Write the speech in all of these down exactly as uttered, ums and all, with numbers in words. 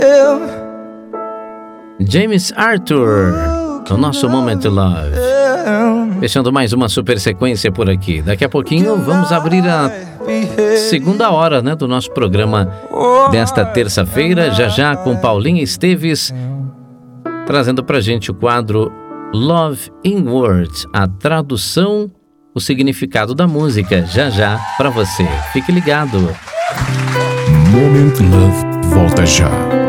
James Arthur, o nosso Moment Love. Fechando mais uma super sequência por aqui. Daqui a pouquinho vamos abrir a segunda hora, né, do nosso programa desta terça-feira, já já com Paulinha Esteves, trazendo pra gente o quadro Love in Words, a tradução, o significado da música, já já pra você. Fique ligado. Moment Love volta já.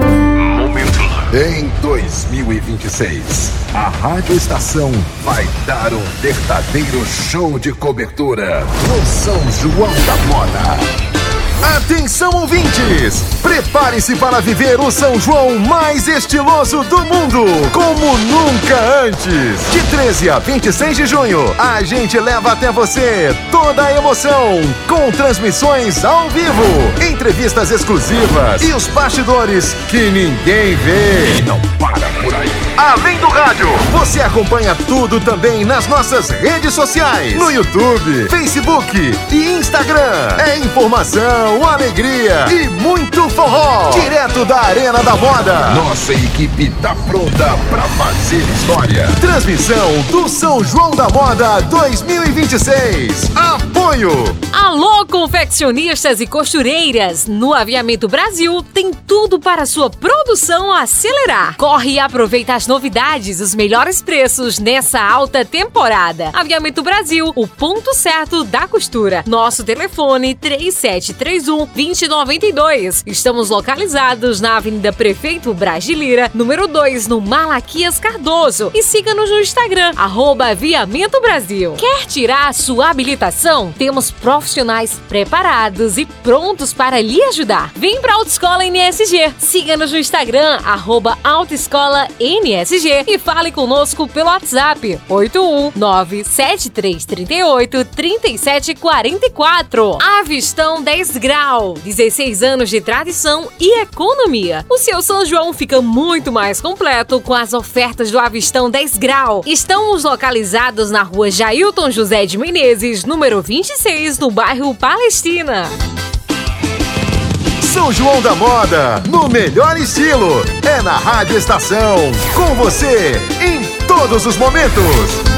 Em dois mil e vinte e seis, a Rádio Estação vai dar um verdadeiro show de cobertura no São João da Moda. Atenção, ouvintes! Prepare-se para viver o São João mais estiloso do mundo, como nunca antes! De treze a vinte e seis de junho, a gente leva até você toda a emoção, com transmissões ao vivo, entrevistas exclusivas e os bastidores que ninguém vê. E não para por aí! Além do rádio, você acompanha tudo também nas nossas redes sociais, no YouTube, Facebook e Instagram. É informação, alegria e muito forró, direto da Arena da Moda. Nossa equipe tá pronta pra fazer história. Transmissão do São João da Moda dois mil e vinte e seis. Apoio! Alô, confeccionistas e costureiras! No Aviamento Brasil tem tudo para sua produção acelerar. Corre e aproveita as novidades, os melhores preços nessa alta temporada. Aviamento Brasil, o ponto certo da costura. Nosso telefone três sete três um, dois zero nove dois. Estamos localizados na Avenida Prefeito Braz de Lira, número dois, no Malaquias Cardoso. E siga-nos no Instagram, arroba Aviamento Brasil. Quer tirar a sua habilitação? Temos profissionais preparados e prontos para lhe ajudar. Vem para a Autoescola N S G. Siga-nos no Instagram, arroba Autoescola N S G e fale conosco pelo WhatsApp oito um nove sete três três oito três sete quatro quatro. Avistão dez Grau, dezesseis anos de tradição e economia. O seu São João fica muito mais completo com as ofertas do Avistão dez Grau. Estamos localizados na rua Jailton José de Menezes, número vinte e seis, no bairro Palestina. São João da Moda, no melhor estilo, é na Rádio Estação, com você em todos os momentos.